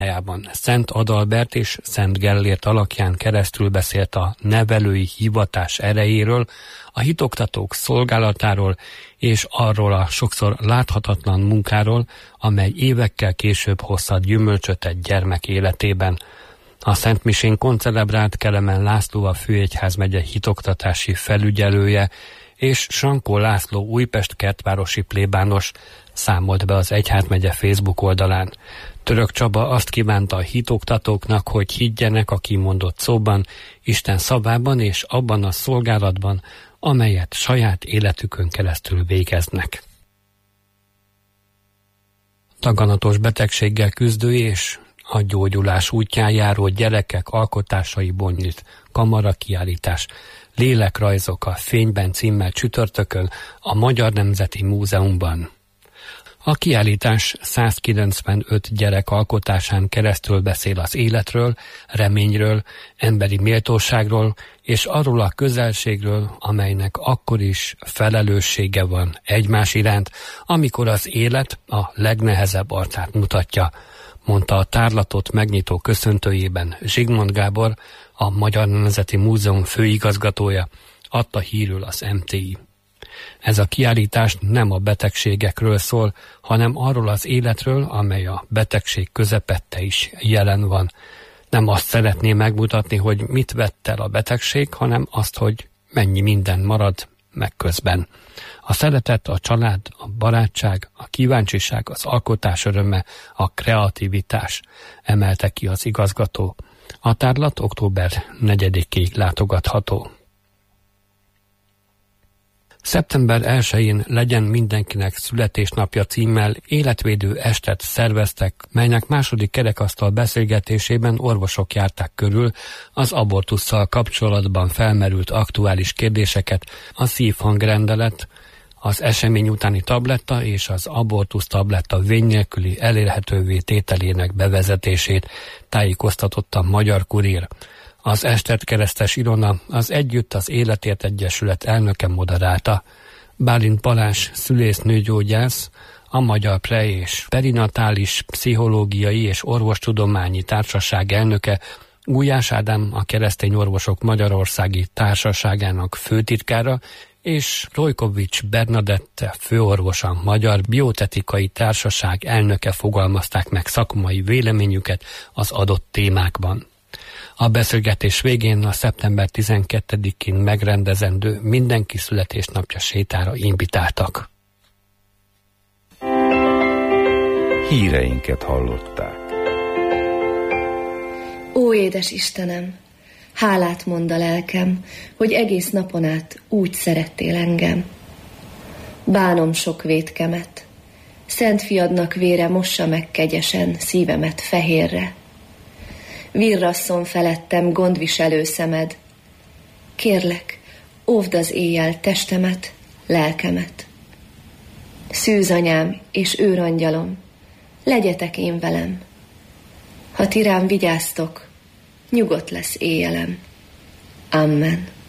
Szent Adalbert és Szent Gellért alakján keresztül beszélt a nevelői hivatás erejéről, a hitoktatók szolgálatáról és arról a sokszor láthatatlan munkáról, amely évekkel később hozhat gyümölcsöt egy gyermek életében. A szentmisén koncelebrált Kelemen László, a Főegyházmegye hitoktatási felügyelője, és Sankó László Újpest kertvárosi plébános számolt be az Egyházmegye Facebook oldalán. Török Csaba azt kívánta a hitoktatóknak, hogy higgyenek a kimondott szóban, Isten szavában és abban a szolgálatban, amelyet saját életükön keresztül végeznek. Daganatos betegséggel küzdő és a gyógyulás útján járó gyerekek alkotásaiból nyílt kamarakiállítás, Lélekrajzok a fényben címmel csütörtökön a Magyar Nemzeti Múzeumban. A kiállítás 195 gyerek alkotásán keresztül beszél az életről, reményről, emberi méltóságról és arról a közelségről, amelynek akkor is felelőssége van egymás iránt, amikor az élet a legnehezebb arcát mutatja, mondta a tárlatot megnyitó köszöntőjében Zsigmond Gábor, a Magyar Nemzeti Múzeum főigazgatója, adta hírül az MTI. Ez a kiállítás nem a betegségekről szól, hanem arról az életről, amely a betegség közepette is jelen van. Nem azt szeretné megmutatni, hogy mit vett el a betegség, hanem azt, hogy mennyi minden marad meg közben. A szeretet, a család, a barátság, a kíváncsiság, az alkotás öröme, a kreativitás, emelte ki az igazgató. A tárlat október 4-ig látogatható. Szeptember 1-én legyen mindenkinek születésnapja címmel életvédő estet szerveztek, melynek második kerekasztal beszélgetésében orvosok járták körül az abortusszal kapcsolatban felmerült aktuális kérdéseket, a szívhangrendelet, az esemény utáni tabletta és az abortusz tabletta vény nélküli elérhetővé tételének bevezetését, tájékoztatott a Magyar Kurír. Az estet Keresztes Ilona, az Együtt az Életért Egyesület elnöke moderálta. Bálint Balázs szülésznőgyógyász, a Magyar Pre- és Perinatális Pszichológiai és Orvostudományi Társaság elnöke, Gulyás Ádám, a Keresztény Orvosok Magyarországi Társaságának főtitkára, és Rojkovics Bernadette főorvos, a Magyar Biotetikai Társaság elnöke fogalmazták meg szakmai véleményüket az adott témákban. A beszélgetés végén a szeptember 12-én megrendezendő mindenki születésnapja sétára invitáltak. Híreinket hallották. Ó, édes Istenem, hálát mond a lelkem, hogy egész napon át úgy szerettél engem. Bánom sok vétkemet, Szent Fiadnak vére mossa meg kegyesen szívemet fehérre. Virrasszon felettem gondviselő szemed. Kérlek, óvd az éjjel testemet, lelkemet. Szűz anyám és őrangyalom, legyetek én velem. Ha ti rám vigyáztok, nyugodt lesz éjjelem. Amen.